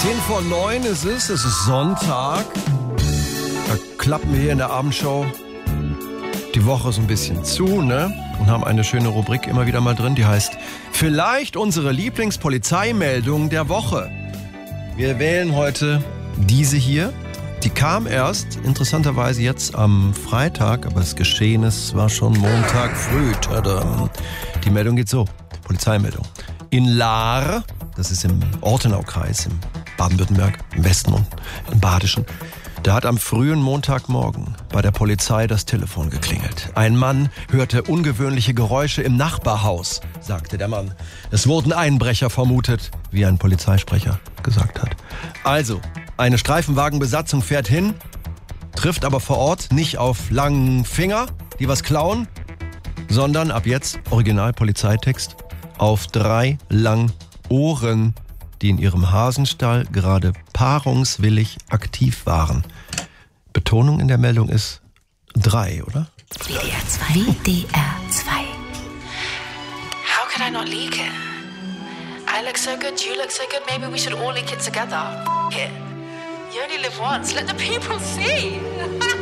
8:10 ist es ist Sonntag. Da klappen wir hier in der Abendshow die Woche so ein bisschen zu, ne? Und haben eine schöne Rubrik immer wieder mal drin, die heißt vielleicht unsere Lieblingspolizeimeldung der Woche. Wir wählen heute diese hier. Die kam erst interessanterweise jetzt am Freitag, aber das Geschehen war schon Montag früh. Tadam. Die Meldung geht so, Polizeimeldung. In Lahr, das ist im Ortenaukreis, im Baden-Württemberg, im Westen und im Badischen, da hat am frühen Montagmorgen bei der Polizei das Telefon geklingelt. Ein Mann hörte ungewöhnliche Geräusche im Nachbarhaus, sagte der Mann. Es wurden Einbrecher vermutet, wie ein Polizeisprecher gesagt hat. Also, eine Streifenwagenbesatzung fährt hin, trifft aber vor Ort nicht auf langen Finger, die was klauen, sondern ab jetzt, Original-Polizeitext, auf 3 langen Ohren, die in ihrem Hasenstall gerade paarungswillig aktiv waren. Betonung in der Meldung ist 3, oder? WDR 2. WDR 2. How could I not leak it? I look so good, you look so good, maybe we should all leak it together. F*** it. You only live once, let the people see.